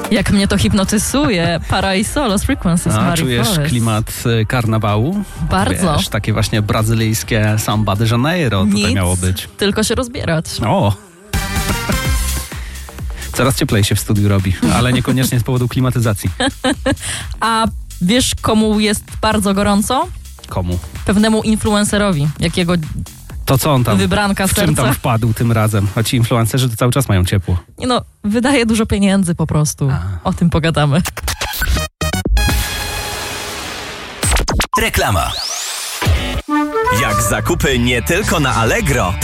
Jak mnie to hipnotyzuje. Para i Solos Frequencies, A Marie czujesz Forest. klimat karnawału? Bardzo. Wiesz, takie właśnie brazylijskie Samba de Janeiro tutaj Nic, miało być. tylko się rozbierać. O! Coraz cieplej się w studiu robi, ale niekoniecznie z powodu klimatyzacji. A wiesz, komu jest bardzo gorąco? Komu? Pewnemu influencerowi, jakiego To co on tam? wybranka W czym serca. tam wpadł tym razem? A ci influencerzy to cały czas mają ciepło. Nie no, wydaje dużo pieniędzy po prostu. O tym pogadamy. Reklama. Jak zakupy nie tylko na Allegro,